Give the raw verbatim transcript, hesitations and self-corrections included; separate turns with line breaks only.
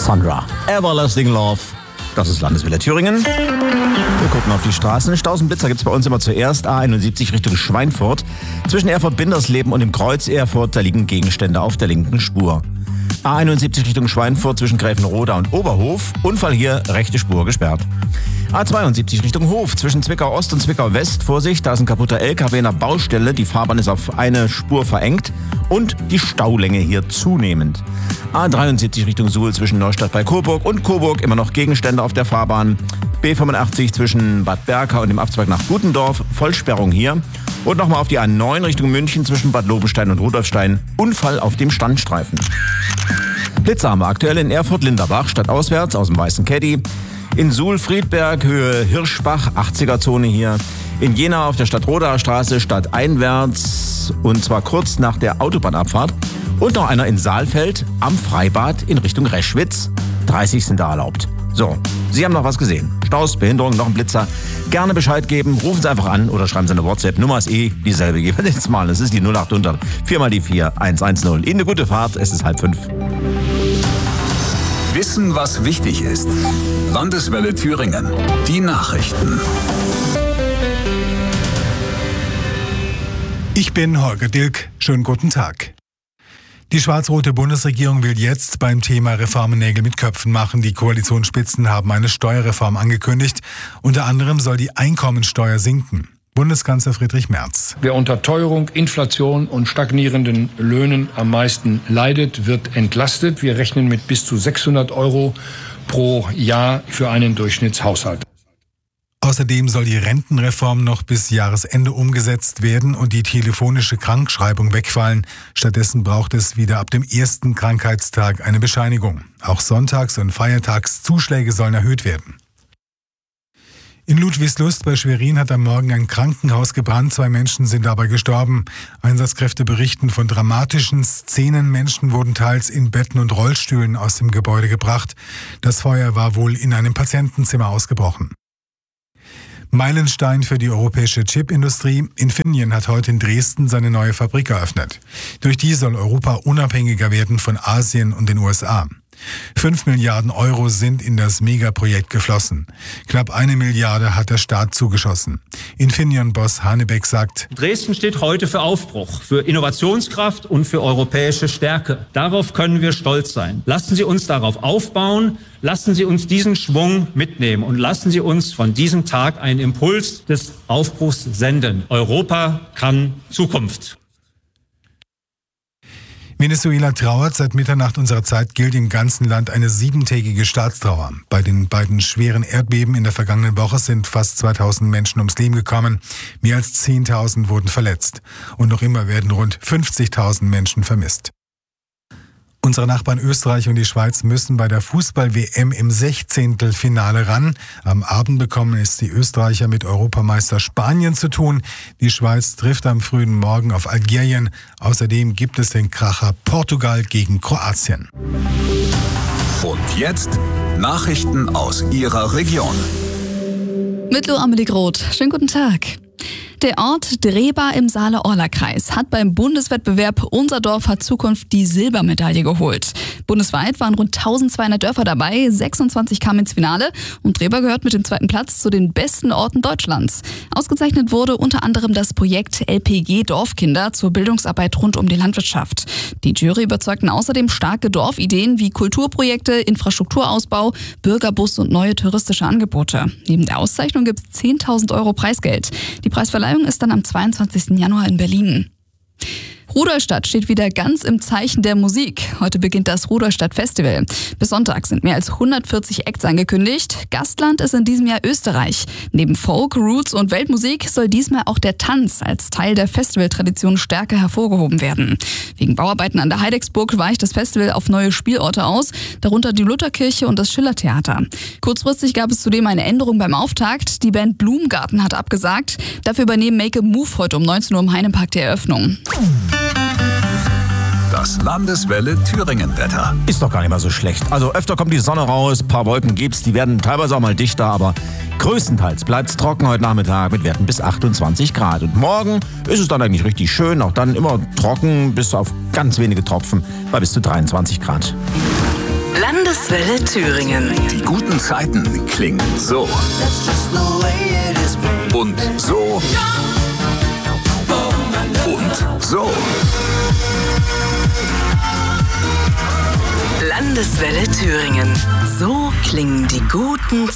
Sandra. Everlasting Love. Das ist Landeswelle Thüringen. Wir gucken auf die Straßen. Staus und Blitzer gibt es bei uns immer zuerst. A einundsiebzig Richtung Schweinfurt. Zwischen Erfurt-Bindersleben und dem Kreuz Erfurt, da liegen Gegenstände auf der linken Spur. A einundsiebzig Richtung Schweinfurt zwischen Gräfenroda und Oberhof. Unfall hier, rechte Spur gesperrt. A zweiundsiebzig Richtung Hof zwischen Zwickau Ost und Zwickau West. Vorsicht, da ist ein kaputter L K W in der Baustelle. Die Fahrbahn ist auf eine Spur verengt und die Staulänge hier zunehmend. A dreiundsiebzig Richtung Suhl zwischen Neustadt bei Coburg und Coburg. Immer noch Gegenstände auf der Fahrbahn. B fünfundachtzig zwischen Bad Berka und dem Abzweig nach Gutendorf. Vollsperrung hier. Und nochmal auf die A neun Richtung München zwischen Bad Lobenstein und Rudolfstein. Unfall auf dem Standstreifen. Blitzer haben wir aktuell in Erfurt-Linderbach, stadtauswärts aus dem Weißen Caddy. In Suhl-Friedberg, Höhe Hirschbach, achtziger-Zone hier. In Jena auf der Stadtrodaer Straße, stadteinwärts und zwar kurz nach der Autobahnabfahrt. Und noch einer in Saalfeld am Freibad in Richtung Reschwitz. dreißig sind da erlaubt. So, Sie haben noch was gesehen. Staus, Behinderung, noch ein Blitzer. Gerne Bescheid geben, rufen Sie einfach an oder schreiben Sie eine WhatsApp. Nummer ist eh dieselbe. Jedes Mal, das ist die null acht hundert vier mal die vier eins eins null. Ihnen eine gute Fahrt, es ist halb fünf.
Wissen, was wichtig ist. Landeswelle Thüringen. Die Nachrichten.
Ich bin Holger Dilk. Schönen guten Tag. Die schwarz-rote Bundesregierung will jetzt beim Thema Reformen Nägel mit Köpfen machen. Die Koalitionsspitzen haben eine Steuerreform angekündigt. Unter anderem soll die Einkommensteuer sinken. Bundeskanzler Friedrich Merz.
Wer unter Teuerung, Inflation und stagnierenden Löhnen am meisten leidet, wird entlastet. Wir rechnen mit bis zu sechshundert Euro pro Jahr für einen Durchschnittshaushalt.
Außerdem soll die Rentenreform noch bis Jahresende umgesetzt werden und die telefonische Krankschreibung wegfallen. Stattdessen braucht es wieder ab dem ersten Krankheitstag eine Bescheinigung. Auch Sonntags- und Feiertagszuschläge sollen erhöht werden. In Ludwigslust bei Schwerin hat am Morgen ein Krankenhaus gebrannt. Zwei Menschen sind dabei gestorben. Einsatzkräfte berichten von dramatischen Szenen. Menschen wurden teils in Betten und Rollstühlen aus dem Gebäude gebracht. Das Feuer war wohl in einem Patientenzimmer ausgebrochen. Meilenstein für die europäische Chipindustrie. Infineon hat heute in Dresden seine neue Fabrik eröffnet. Durch die soll Europa unabhängiger werden von Asien und den U S A. Fünf Milliarden Euro sind in das Megaprojekt geflossen. Knapp eine Milliarde hat der Staat zugeschossen. Infineon-Boss Hanebeck sagt:
Dresden steht heute für Aufbruch, für Innovationskraft und für europäische Stärke. Darauf können wir stolz sein. Lassen Sie uns darauf aufbauen, lassen Sie uns diesen Schwung mitnehmen und lassen Sie uns von diesem Tag einen Impuls des Aufbruchs senden. Europa kann Zukunft.
Venezuela trauert. Seit Mitternacht unserer Zeit gilt im ganzen Land eine siebentägige Staatstrauer. Bei den beiden schweren Erdbeben in der vergangenen Woche sind fast zweitausend Menschen ums Leben gekommen. Mehr als zehntausend wurden verletzt. Und noch immer werden rund fünfzigtausend Menschen vermisst. Unsere Nachbarn Österreich und die Schweiz müssen bei der Fußball-W M im Sechzehntelfinale ran. Am Abend bekommen es die Österreicher mit Europameister Spanien zu tun. Die Schweiz trifft am frühen Morgen auf Algerien. Außerdem gibt es den Kracher Portugal gegen Kroatien.
Und jetzt Nachrichten aus Ihrer Region.
Mit Lo Amelie Groth. Schönen guten Tag. Der Ort Drehba im Saale-Orla-Kreis hat beim Bundeswettbewerb Unser Dorf hat Zukunft die Silbermedaille geholt. Bundesweit waren rund eintausendzweihundert Dörfer dabei, sechsundzwanzig kamen ins Finale und Drehba gehört mit dem zweiten Platz zu den besten Orten Deutschlands. Ausgezeichnet wurde unter anderem das Projekt L P G Dorfkinder zur Bildungsarbeit rund um die Landwirtschaft. Die Jury überzeugten außerdem starke Dorfideen wie Kulturprojekte, Infrastrukturausbau, Bürgerbus und neue touristische Angebote. Neben der Auszeichnung gibt es zehntausend Euro Preisgeld. Die Preisverleihung ist dann am zweiundzwanzigsten Januar in Berlin. Rudolstadt steht wieder ganz im Zeichen der Musik. Heute beginnt das Rudolstadt Festival. Bis Sonntag sind mehr als hundertvierzig Acts angekündigt. Gastland ist in diesem Jahr Österreich. Neben Folk, Roots und Weltmusik soll diesmal auch der Tanz als Teil der Festivaltradition stärker hervorgehoben werden. Wegen Bauarbeiten an der Heidecksburg weicht das Festival auf neue Spielorte aus, darunter die Lutherkirche und das Schillertheater. Kurzfristig gab es zudem eine Änderung beim Auftakt. Die Band Blumengarten hat abgesagt. Dafür übernehmen Make a Move heute um neunzehn Uhr im Heinepark die Eröffnung.
Das Landeswelle Thüringen-Wetter.
Ist doch gar nicht mal so schlecht. Also öfter kommt die Sonne raus, ein paar Wolken gibt's, die werden teilweise auch mal dichter, aber größtenteils bleibt's trocken heute Nachmittag mit Werten bis achtundzwanzig Grad. Und morgen ist es dann eigentlich richtig schön, auch dann immer trocken, bis auf ganz wenige Tropfen bei bis zu dreiundzwanzig Grad.
Landeswelle Thüringen.
Die guten Zeiten klingen so. Und so. Und so.
Landeswelle Thüringen. So klingen die guten